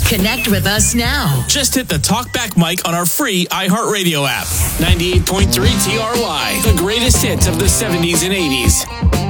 Connect with us now. Just hit the TalkBack mic on our free iHeartRadio app. 98.3 TRY, the greatest hits of the 70s and 80s.